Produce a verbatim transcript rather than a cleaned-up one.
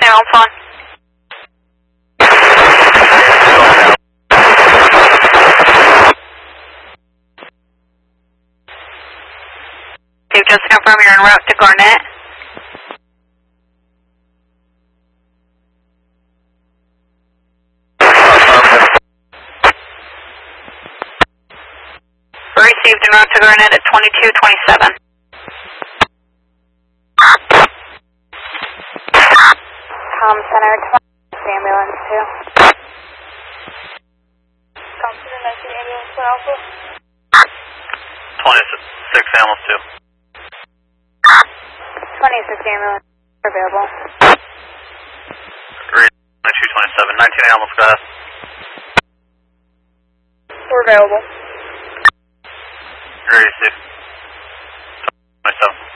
Now, phone. You just confirm you're en route to Garnett. Received en route to Garnett at twenty-two twenty-seven. Tom Center, ambulance two. Tom Center, nineteen ambulance one Alpha. twenty-six ambulance two. twenty-six ambulance available. twenty-two twenty-seven, nineteen ambulance, go ahead. We're available. Ready, Steve. twenty-seven.